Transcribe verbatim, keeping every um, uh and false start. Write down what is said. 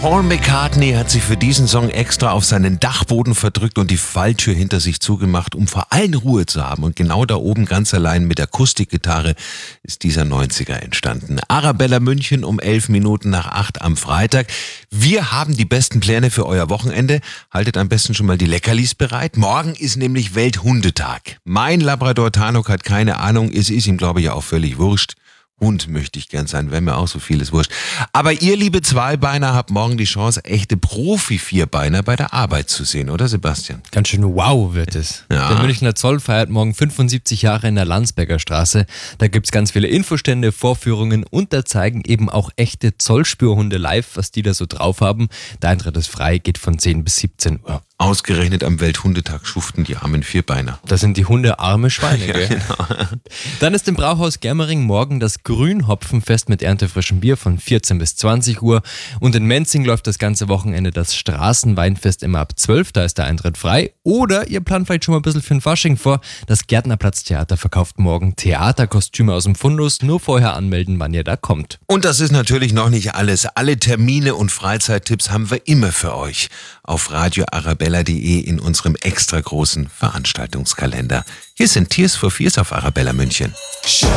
Paul McCartney hat sich für diesen Song extra auf seinen Dachboden verdrückt und die Falltür hinter sich zugemacht, um vor allen Ruhe zu haben. Und genau da oben ganz allein mit Akustikgitarre ist dieser neunziger entstanden. Arabella München um elf Minuten nach acht am Freitag. Wir haben die besten Pläne für euer Wochenende. Haltet am besten schon mal die Leckerlis bereit. Morgen ist nämlich Welthundetag. Mein Labrador Tanuk hat keine Ahnung. Es ist ihm, glaube ich, auch völlig wurscht. Hund möchte ich gern sein, wäre mir auch so vieles wurscht. Aber ihr, liebe Zweibeiner, habt morgen die Chance, echte Profi-Vierbeiner bei der Arbeit zu sehen, oder Sebastian? Ganz schön wow wird es. Ja. Der Münchner Zoll feiert morgen fünfundsiebzig Jahre in der Landsberger Straße. Da gibt's ganz viele Infostände, Vorführungen und da zeigen eben auch echte Zollspürhunde live, was die da so drauf haben. Der Eintritt ist frei, geht von zehn bis siebzehn Uhr. Ausgerechnet am Welthundetag schuften die armen Vierbeiner. Das sind die Hunde arme Schweine, Ja, gell? genau. Dann ist im Brauhaus Germering morgen das Grünhopfenfest mit erntefrischem Bier von vierzehn bis zwanzig Uhr. Und in Menzing läuft das ganze Wochenende das Straßenweinfest immer ab zwölf. Da ist der Eintritt frei. Oder ihr plant vielleicht schon mal ein bisschen für den Fasching vor. Das Gärtnerplatz-Theater verkauft morgen Theaterkostüme aus dem Fundus. Nur vorher anmelden, wann ihr da kommt. Und das ist natürlich noch nicht alles. Alle Termine und Freizeittipps haben wir immer für euch auf radio arabella punkt de in unserem extra großen Veranstaltungskalender. Hier sind Tears for Fears auf Arabella München.